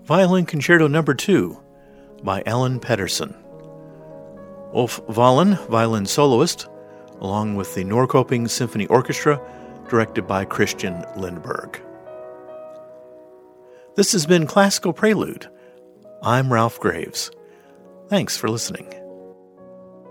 Violin Concerto No. 2 by Alan Pedersen. Ulf Wallin, violin soloist, along with the Norrköping Symphony Orchestra, directed by Christian Lindberg. This has been Classical Prelude. I'm Ralph Graves. Thanks for listening.